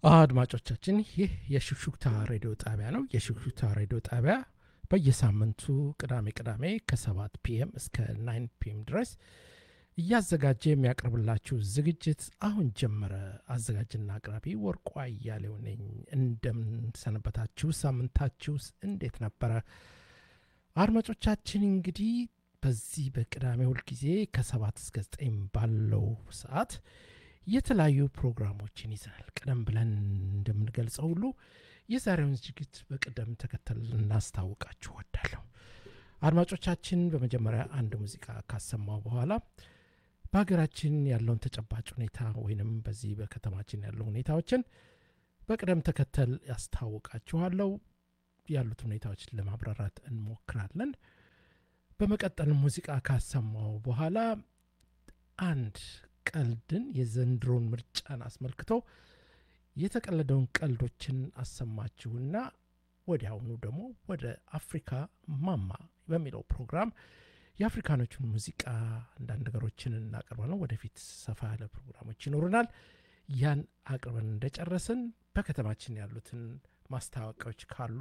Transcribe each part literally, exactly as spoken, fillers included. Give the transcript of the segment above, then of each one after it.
አድማጮቻችን ይህ የሹክሹክታ ሬዲዮ ጣቢያ ነው። የሹክሹክታ ሬዲዮ ጣቢያ በየሳምንቱ ቅዳሜ ቅዳሜ ከሰባት ፒኤም እስከ ናይን ፒኤም ድረስ እያዘጋጀ የሚያቀርብላችሁ ዝግጅት አሁን ጀመረ። አዘጋጅና አቅራቢ ወርቁ አያሌው ነኝ። እንደምን ሰነበታችሁ? ሳምንታችሁስ እንዴት ነበረ? አድማጮቻችን እንግዲህ በዚህ በቅዳሜ ሁልጊዜ ከሰባት እስከ ዘጠኝ ባለው ሰዓት የተለያዩ ፕሮግራሞችን ይዘናል። ቀደም ብለን እንደምንገልጸው ሁሉ የዛሬውን ዝግጅት በቅደም ተከተል እናስታውቃችሁ ወዳለሁ። አድማጮቻችን በመጀመሪያ አንድ ሙዚቃ ካሰማው በኋላ በሀገራችን ያለውን ተጨባጭ ሁኔታ ወይንም በዚህ በከተማችን ያለው ሁኔታዎችን በቅደም ተከተል ያስታውቃችኋለሁ። ያሉት ሁኔታዎች ለማብራራት እንሞክራለን። በመቀጠል ሙዚቃ ካሰማው በኋላ አንድ ቀልድን የዘንድሮን ምርጫን አስመልክቶ የተቀለደውን ቀልዶችን አሰማችሁና ወዲያውኑ ደግሞ ወደ አፍሪካ ማማ በሚለው ፕሮግራም የአፍሪካኖቹን ሙዚቃ አንዳንድ ነገሮችን እናቀርባለን። ወደፊት ሰፋ ያለ ፕሮግራሞች ይኖሩናል። ያን አቅርበን እንደጨረስን በከተማችን ያሉትን ማስታወቂያዎች ካሉ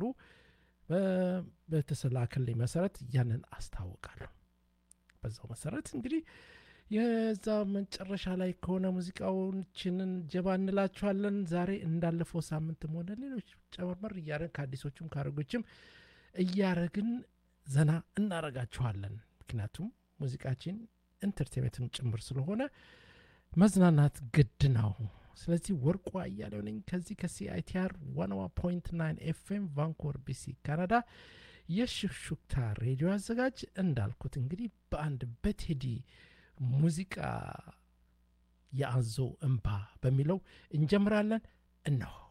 በተሰላከልኝ መሰረት ያንን አስታውቃለሁ። በዛው መሰረት እንግዲህ የዛ መጨረሻ ላይ ከሆነ ሙዚቃዎችንን ጀባ እንላችኋለን። ዛሬ እንዳለፈው ሳምንትም ሆነ ሌሎች ጨመርመር እያረግን ከአዲሶቹም ካረጎችም እያረግን ዘና እናረጋችኋለን። ምክንያቱም ሙዚቃችን ኢንተርቴንመንትም ጭምር ስለሆነ መዝናናት ግድ ነው። ስለዚህ ወርቁ አያሌው ነኝ ከዚህ ከሲአይቲአር መቶ አንድ ነጥብ ዘጠኝ ኤፍኤም ቫንኮቨር ቢሲ ካናዳ የሹክሹክታ ሬዲዮ አዘጋጅ። እንዳልኩት እንግዲህ በአንድ በቴዲ ሙዚቃ የአዞ እንባ በሚለው እንጀምራለን። እነሆ